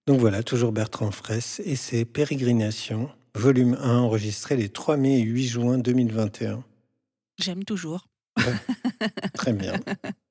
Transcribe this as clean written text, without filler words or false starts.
Donc voilà, toujours Bertrand Fraisse et ses Pérégrinations, volume 1, enregistré les 3 mai et 8 juin 2021. J'aime toujours. Ouais, très bien.